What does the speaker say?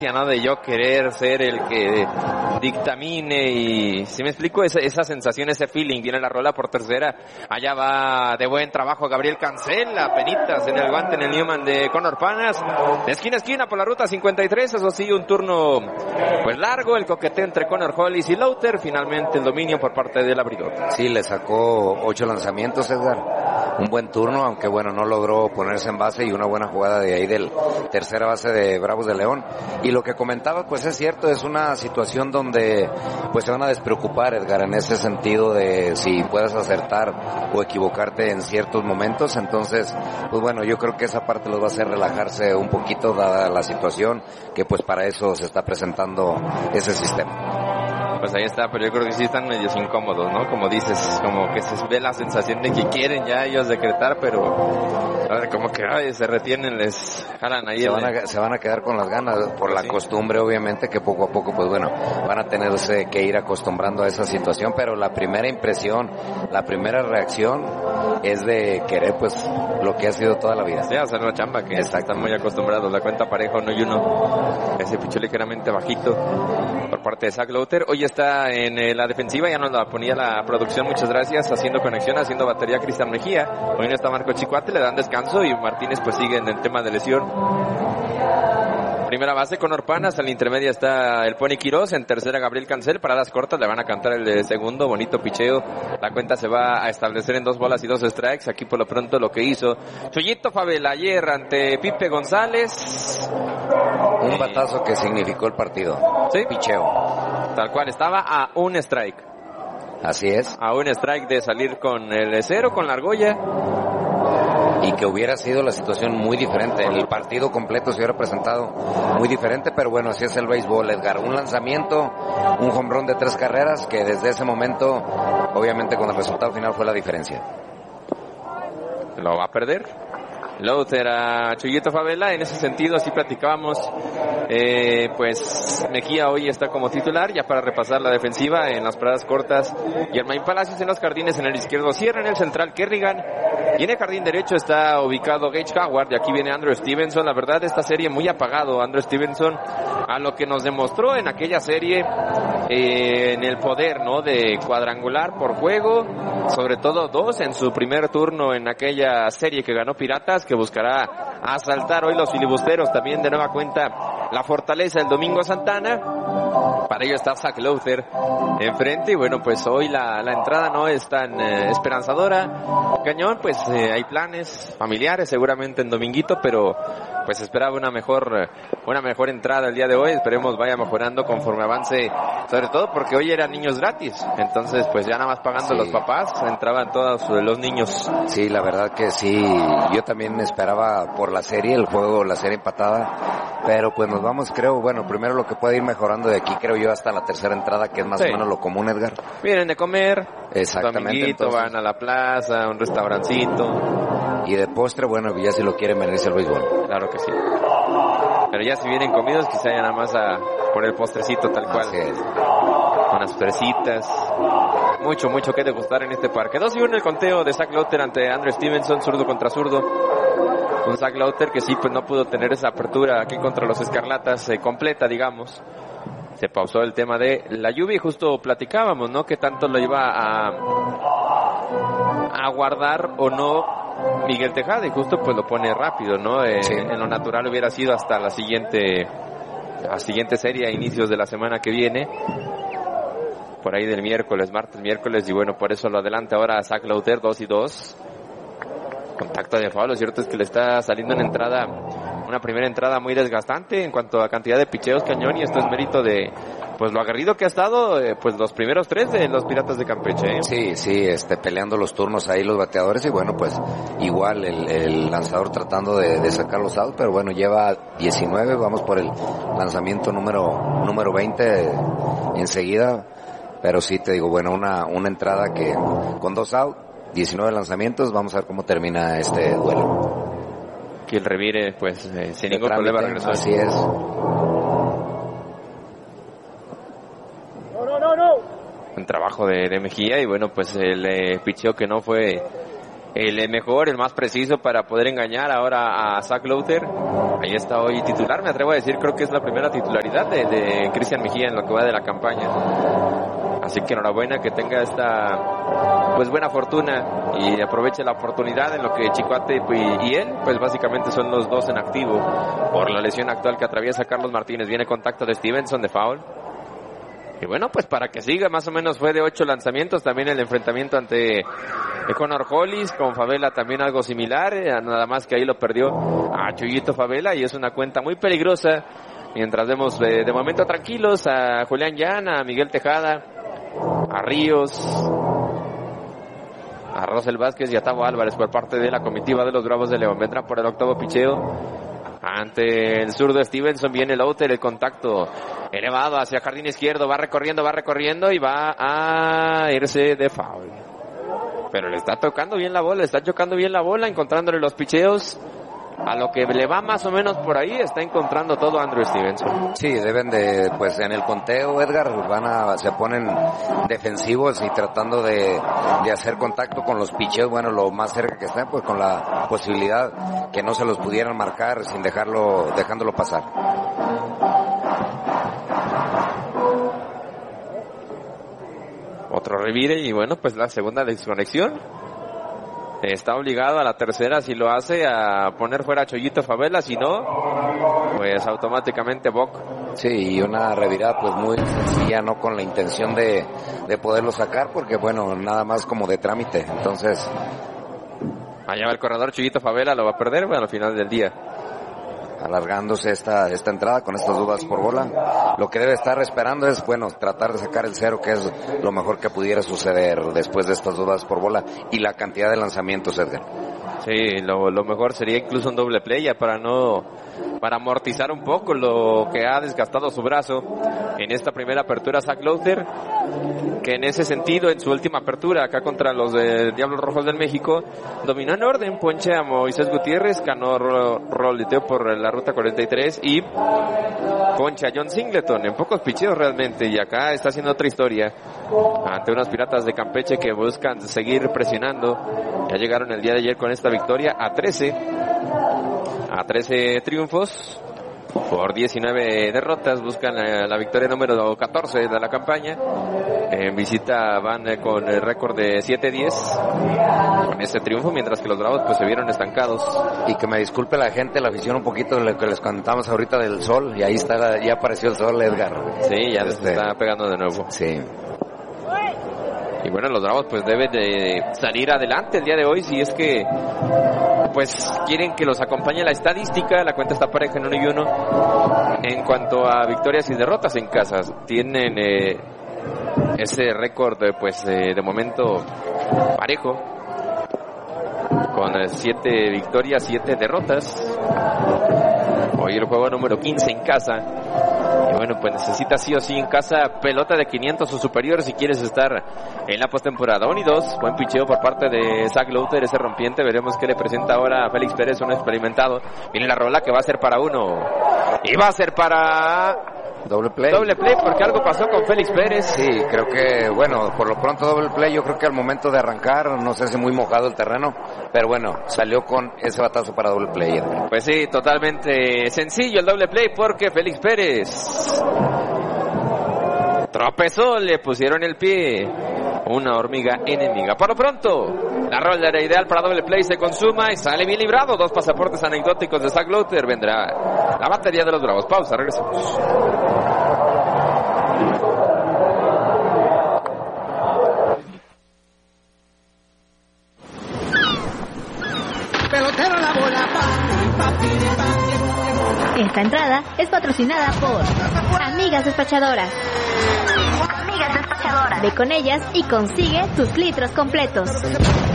¿no? De yo querer ser el que dictamine y, si me explico, esa sensación, ese feeling. Viene la rola por tercera, allá va de buen trabajo Gabriel Cancel, apenitas en el guante en el Newman de Conor Panas, de esquina a esquina por la ruta 53, eso sí, un turno pues largo, el coqueteo entre Conor Hollis y Lowther, finalmente el dominio por parte del Abrigo. Sí, le sacó 8 lanzamientos, Edgar, un buen turno, aunque bueno, no logró ponerse en base, y una buena jugada de ahí del tercera base de Bravos de León. Y lo que comentaba, pues es cierto, es una situación donde pues se van a despreocupar, Edgar, en ese sentido de si puedes acertar o equivocarte en ciertos momentos. Entonces, pues bueno, yo creo que esa parte los va a hacer relajarse un poquito, dada la situación, que pues para eso se está presentando ese sistema. Pues ahí está, pero yo creo que sí están medios incómodos, ¿no? Como dices, como que se ve la sensación de que quieren ya ellos decretar, pero a ver, como que se retienen, les jalan ahí. Se van a quedar con las ganas, por la costumbre, obviamente, que poco a poco, pues bueno, van a tenerse que ir acostumbrando a esa situación, pero la primera impresión, la primera reacción es de querer, pues, lo que ha sido toda la vida. Sí, hacer una chamba, que están muy acostumbrados. La cuenta pareja, 1-1, ese pichó ligeramente bajito por parte de Zach Lowther. Hoy está en la defensiva, ya nos la ponía la producción, muchas gracias, haciendo conexión, haciendo batería Cristian Mejía. Hoy no está Marco Chicuate, le dan descanso y Martínez pues sigue en el tema de lesión. Primera base Conor Panas, en la intermedia está el Pony Quiroz, en tercera Gabriel Cancel, paradas cortas, le van a cantar el de segundo, bonito picheo, la cuenta se va a establecer en 2 bolas y 2 strikes, aquí por lo pronto lo que hizo Chuyito Favela ayer ante Pipe González. Un batazo que significó el partido. Sí, picheo. Tal cual, estaba a un strike. Así es. A un strike de salir con el 0, con la argolla. Y que hubiera sido la situación muy diferente, el partido completo se hubiera presentado muy diferente, pero bueno, así es el béisbol, Edgar. Un lanzamiento, un home run de 3 carreras, que desde ese momento, obviamente con el resultado final fue la diferencia. Lo va a perder Lowther a Chuyito Favela. En ese sentido, así platicábamos, pues Mejía hoy está como titular, ya para repasar la defensiva en las paradas cortas. Germain Palacios en los jardines, en el izquierdo Sierra, en el central Kerrigan, y en el jardín derecho está ubicado Gage Howard, y aquí viene Andrew Stevenson. La verdad, esta serie muy apagado Andrew Stevenson a lo que nos demostró en aquella serie, en el poder, ¿no?, de cuadrangular por juego, sobre todo 2 en su primer turno en aquella serie que ganó Piratas, que buscará asaltar hoy los filibusteros también de nueva cuenta la fortaleza del Domingo Santana. Para ello está Zach Lowther enfrente, y bueno, pues hoy la entrada no es tan esperanzadora. Cañón, pues hay planes familiares seguramente en dominguito, pero pues esperaba una mejor entrada el día de hoy. Esperemos vaya mejorando conforme avance, sobre todo porque hoy eran niños gratis, entonces pues ya nada más pagando los papás entraban todos los niños. Sí, la verdad que sí, yo también esperaba por la serie, el juego, la serie empatada, pero pues nos vamos, creo, bueno, primero lo que puede ir mejorando de aquí, creo yo, hasta la tercera entrada, que es más o menos lo común, Edgar. Vienen de comer, exactamente, entonces van a la plaza, un restaurancito, y de postre, bueno, ya si lo quieren venirse al béisbol. Claro que sí, pero ya si vienen comidos, quizá ya nada más por el postrecito tal cual. Así es. Unas fresitas, mucho que degustar en este parque. 2-1 el conteo de Zach Lowther ante Andrew Stevenson, zurdo contra zurdo. Un Zach Lowther que sí, pues no pudo tener esa apertura aquí contra los Escarlatas completa, digamos. Se pausó el tema de la lluvia y justo platicábamos, ¿no?, que tanto lo iba a guardar o no Miguel Tejada, y justo pues lo pone rápido, ¿no? Sí. En lo natural hubiera sido hasta la siguiente serie a inicios de la semana que viene, por ahí del martes, miércoles, y bueno, por eso lo adelanta ahora Zach Lowther, 2-2. Contacto de foul, lo cierto es que le está saliendo en entrada, una primera entrada muy desgastante en cuanto a cantidad de picheos, Cañón, y esto es mérito de pues lo aguerrido que ha estado pues los primeros 3 de los Piratas de Campeche, ¿eh? Sí, peleando los turnos ahí los bateadores, y bueno, pues igual el lanzador tratando de sacar los outs, pero bueno, lleva 19, vamos por el lanzamiento número 20 enseguida, pero sí te digo, bueno, una entrada que con 2 outs, 19 lanzamientos, vamos a ver cómo termina este duelo. Que el revire, pues, sin ningún problema regresó. Así es. Un trabajo de Mejía, y bueno, pues el picheo que no fue el mejor, el más preciso para poder engañar ahora a Zach Lowther. Ahí está hoy titular, me atrevo a decir, creo que es la primera titularidad de Cristian Mejía en lo que va de la campaña. Así que enhorabuena que tenga esta pues buena fortuna y aproveche la oportunidad en lo que Chicote y él pues básicamente son los dos en activo por la lesión actual que atraviesa Carlos Martínez. Viene contacto de Stevenson de foul. Y bueno, pues para que siga, más o menos fue de 8 lanzamientos. También el enfrentamiento ante Connor Hollis, con Favela también algo similar, nada más que ahí lo perdió a Chuyito Favela y es una cuenta muy peligrosa. Mientras vemos de momento tranquilos a Julián Llana, a Miguel Tejada, a Ríos, a Rosel Vázquez y a Tavo Álvarez por parte de la comitiva de los Bravos de León. Vendrá por el octavo picheo. Ante el zurdo Stevenson viene el outer, el contacto elevado hacia jardín izquierdo, va recorriendo y va a irse de foul. Pero le está tocando bien la bola, está chocando bien la bola, encontrándole los picheos. A lo que le va más o menos por ahí, está encontrando todo Andrew Stevenson. Sí, deben de, pues en el conteo, Edgar, se ponen defensivos y tratando de hacer contacto con los picheos, bueno, lo más cerca que estén, pues con la posibilidad que no se los pudieran marcar sin dejándolo pasar. Otro revire y bueno, pues la segunda desconexión. Está obligado a la tercera, si lo hace, a poner fuera a Chollito Favela, si no, pues automáticamente Bock. Sí, y una revirada pues muy sencilla, no con la intención de poderlo sacar, porque bueno, nada más como de trámite, entonces... Allá va el corredor, Chollito Favela lo va a perder, bueno, al final del día. Alargándose esta entrada con estas dudas por bola. Lo que debe estar esperando es, bueno, tratar de sacar el cero, que es lo mejor que pudiera suceder después de estas dudas por bola y la cantidad de lanzamientos, Edgar. Sí, lo mejor sería incluso un doble play ya para amortizar un poco lo que ha desgastado su brazo en esta primera apertura Zach Lowther, que en ese sentido en su última apertura acá contra los de Diablos Rojos del México dominó en orden, ponche a Moisés Gutiérrez, ganó roleteo por la ruta 43 y ponche a John Singleton en pocos picheos realmente, y acá está haciendo otra historia ante unos Piratas de Campeche que buscan seguir presionando. Ya llegaron el día de ayer con esta victoria a 13 triunfos por 19 derrotas, buscan la victoria número 14 de la campaña. En visita van con el récord de 7-10 con este triunfo, mientras que los Bravos pues se vieron estancados. Y que me disculpe la gente, la afición, un poquito de lo que les contamos ahorita del sol, y ahí está, ya apareció el sol, Edgar. Sí, ya está pegando de nuevo. Sí. Y bueno, los Bravos pues deben de salir adelante el día de hoy, si es que pues quieren que los acompañe la estadística. La cuenta está pareja en 1-1 en cuanto a victorias y derrotas en casa. Tienen ese récord pues de momento parejo, con 7 victorias, 7 derrotas. Hoy el juego número 15 en casa. Y bueno, pues necesita sí o sí en casa pelota de 500 o superior si quieres estar en la postemporada. 1-2, buen picheo por parte de Zach Lowther, ese rompiente. Veremos qué le presenta ahora a Félix Pérez, un experimentado. Viene la rola que va a ser para uno. Y va a ser para... Doble play, porque algo pasó con Félix Pérez. Sí, creo que, bueno, por lo pronto doble play. Yo creo que al momento de arrancar, no sé si muy mojado el terreno, pero bueno, salió con ese batazo para doble play. Pues sí, totalmente sencillo el doble play, porque Félix Pérez tropezó, le pusieron el pie. Una hormiga enemiga. Por lo pronto, la rola era ideal para doble play, se consuma y sale bien librado. 2 pasaportes anecdóticos de Zach Lowther. Vendrá la batería de los Bravos. Pausa, regresamos. Pelotero la bola. Esta entrada es patrocinada por Amigas Despachadoras. Ve con ellas y consigue tus litros completos.